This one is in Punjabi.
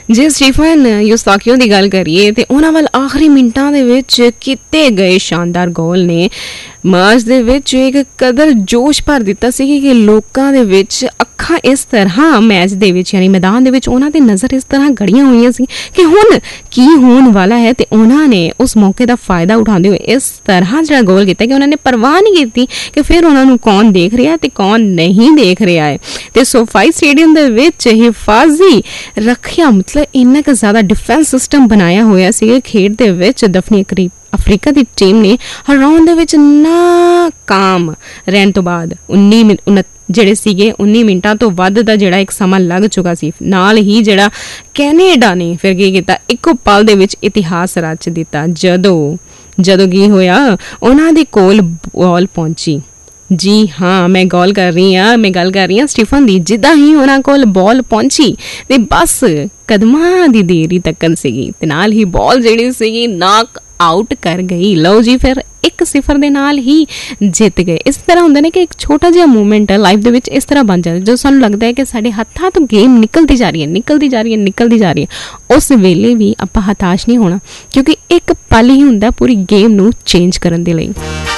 ਜੇ ਸਟੀਫਨ ਯੂਸਤਾਕਿਓ ਦੀ ਗੱਲ ਕਰੀਏ ਤੇ ਉਹਨਾਂ ਵੱਲ ਆਖਰੀ ਮਿੰਟਾਂ ਦੇ ਵਿੱਚ ਕੀਤੇ ਗਏ ਸ਼ਾਨਦਾਰ ਗੋਲ ਨੇ ਮੈਚ ਦੇ ਵਿੱਚ ਇੱਕ ਕਦਰ ਜੋਸ਼ ਭਰ ਦਿੱਤਾ ਸੀ ਕਿ ਲੋਕਾਂ ਦੇ ਵਿੱਚ ਅੱਖਾਂ ਇਸ ਤਰ੍ਹਾਂ ਮੈਚ ਦੇ ਵਿੱਚ ਯਾਨੀ ਮੈਦਾਨ ਦੇ ਵਿੱਚ ਉਹਨਾਂ ਦੀ ਨਜ਼ਰ ਇਸ ਤਰ੍ਹਾਂ ਗੜੀਆਂ ਹੋਈਆਂ ਸੀ ਕਿ ਹੁਣ ਕੀ ਹੋਣ ਵਾਲਾ ਹੈ। ਤੇ ਉਹਨਾਂ ਨੇ ਉਸ ਮੌਕੇ ਦਾ ਫਾਇਦਾ ਉਠਾਉਂਦੇ ਹੋਏ ਇਸ ਤਰ੍ਹਾਂ ਜਿਹੜਾ ਗੋਲ ਕੀਤਾ ਕਿ ਉਹਨਾਂ ਨੇ ਪਰਵਾਹ ਨਹੀਂ ਕੀਤੀ ਕਿ ਫਿਰ ਉਹਨਾਂ ਨੂੰ ਕੌਣ ਦੇਖ ਰਿਹਾ ਤੇ ਕੌਣ ਨਹੀਂ ਦੇਖ ਰਿਹਾ ਹੈ। ਤੇ ਸੋਫਾਈ ਸਟੇਡੀਅਮ ਦੇ ਵਿੱਚ ਹਿਫਾਜ਼ੀ ਰੱਖਿਆ ਮਤਲਬ ਇੰਨਾ ਕੁ ਜ਼ਿਆਦਾ ਡਿਫੈਂਸ ਸਿਸਟਮ ਬਣਾਇਆ ਹੋਇਆ ਸੀ ਖੇਡ ਦੇ ਵਿੱਚ ਦਫਨੀ ਅਫਰੀਕਾ ਦੀ ਟੀਮ ਨੇ ਹਰਾਉਣ ਦੇ ਵਿੱਚ ਨਾਕਾਮ ਰਹਿਣ ਤੋਂ ਬਾਅਦ 19 ਮਿੰਟਾਂ ਤੋਂ ਵੱਧ ਦਾ ਜਿਹੜਾ ਇੱਕ ਸਮਾਂ ਲੱਗ ਚੁੱਕਾ ਸੀ। ਨਾਲ ਹੀ ਜਿਹੜਾ ਕੈਨੇਡਾ ਨੇ ਫਿਰ ਕੀ ਕੀਤਾ, ਇੱਕੋ ਪਲ ਦੇ ਵਿੱਚ ਇਤਿਹਾਸ ਰਚ ਦਿੱਤਾ। ਜਦੋਂ ਕੀ ਹੋਇਆ, ਉਹਨਾਂ ਦੇ ਕੋਲ ਬਾਲ ਪਹੁੰਚੀ। ਜੀ ਹਾਂ, ਮੈਂ ਗੱਲ ਕਰ ਰਹੀ ਹਾਂ ਸਟੀਫਨ ਦੀ। ਜਿੱਦਾਂ ਹੀ ਉਹਨਾਂ ਕੋਲ ਬਾਲ ਪਹੁੰਚੀ ਤੇ ਬਸ ਕਦਮਾਂ ਦੀ ਦੇਰੀ ਤੱਕਣ ਸੀਗੀ ਤੇ ਨਾਲ ਹੀ ਬਾਲ ਜਿਹੜੀ ਸੀਗੀ ਨਾਕ ਆਊਟ ਕਰ ਗਈ। ਲਓ ਜੀ, ਫਿਰ 1-0 ਦੇ ਨਾਲ ਹੀ ਜਿੱਤ ਗਏ। ਇਸ ਤਰ੍ਹਾਂ ਹੁੰਦਾ ਨੇ ਕਿ ਇੱਕ ਛੋਟਾ ਜਿਹਾ ਮੂਵਮੈਂਟ ਹੈ ਲਾਈਫ ਦੇ ਵਿੱਚ ਇਸ ਤਰ੍ਹਾਂ ਬਣ ਜਾਂਦਾ ਜਦੋਂ ਸਾਨੂੰ ਲੱਗਦਾ ਹੈ ਕਿ ਸਾਡੇ ਹੱਥਾਂ ਤੋਂ ਗੇਮ ਨਿਕਲਦੀ ਜਾ ਰਹੀ ਹੈ ਉਸ ਵੇਲੇ ਵੀ ਆਪਾਂ ਹਤਾਸ਼ ਨਹੀਂ ਹੋਣਾ, ਕਿਉਂਕਿ ਇੱਕ ਪਲ ਹੀ ਹੁੰਦਾ ਪੂਰੀ ਗੇਮ ਨੂੰ ਚੇਂਜ ਕਰਨ ਦੇ ਲਈ।